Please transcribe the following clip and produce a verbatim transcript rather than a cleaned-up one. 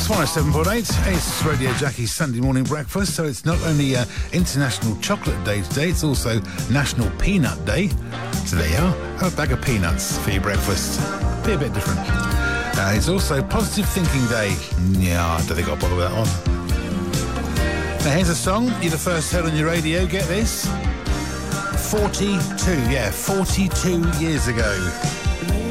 It's one oh seven point eight. It's Radio Jackie's Sunday morning breakfast. So it's not only uh, International Chocolate Day today, it's also National Peanut Day. So there you are. Have a bag of peanuts for your breakfast. Be a bit different. Uh, it's also Positive Thinking Day. Yeah, I don't think I'll bother with that one. Now here's a song you're the first heard on your radio. Get this. forty-two, yeah, forty-two years ago.